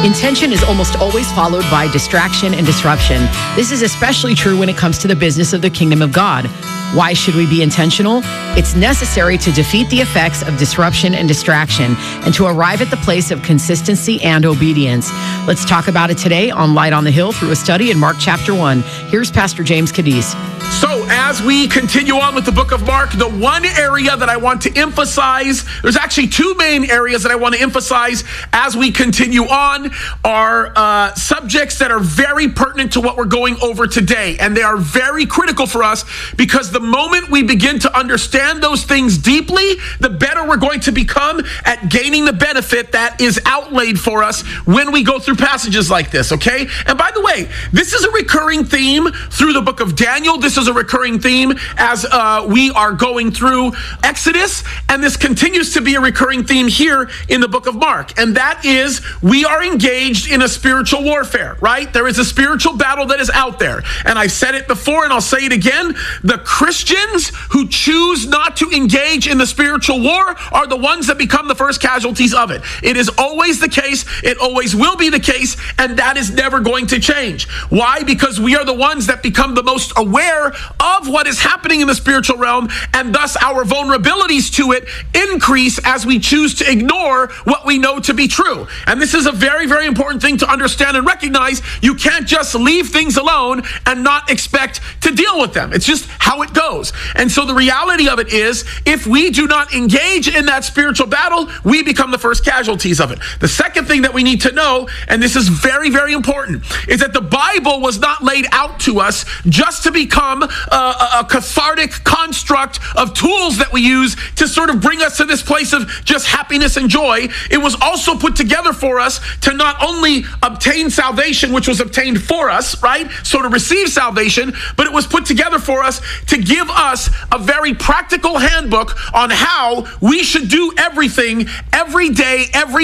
Intention is almost always followed by distraction and disruption. This is especially true when it comes to the business of the kingdom of God. Why should we be intentional? It's necessary to defeat the effects of disruption and distraction and to arrive at the place of consistency and obedience. Let's talk about it today on Light on the Hill through a study in Mark chapter 1. Here's Pastor James Cadiz. So as we continue on with the book of Mark, the one area that I want to emphasize, there's actually two main areas that I want to emphasize as we continue on, are subjects that are very pertinent to what we're going over today. And they are very critical for us because the moment we begin to understand those things deeply, the better we're going to become at gaining the benefit that is outlaid for us when we go through passages like this, okay? And by the way, this is a recurring theme through the book of Daniel. This is a recurring theme as we are going through Exodus, and this continues to be a recurring theme here in the book of Mark, and that is we are engaged in a spiritual warfare, right? There is a spiritual battle that is out there, and I've said it before and I'll say it again. The Christians who choose not to engage in the spiritual war are the ones that become the first casualties of it. It is always the case, it always will be the case, and that is never going to change. Why? Because we are the ones that become the most aware of what is happening in the spiritual realm, and thus our vulnerabilities to it increase as we choose to ignore what we know to be true. And this is a very, very important thing to understand and recognize. You can't just leave things alone and not expect to deal with them. It's just how it goes. And so the reality of it is, if we do not engage in that spiritual battle, we become the first casualties of it. The second thing that we need to know, and this is very, very important, is that the Bible was not laid out to us just to become a cathartic construct of tools that we use to sort of bring us to this place of just happiness and joy. It was also put together for us to not only obtain salvation, which was obtained for us, right? So to receive salvation, but it was put together for us to give us a very practical handbook on how we should do everything every day, every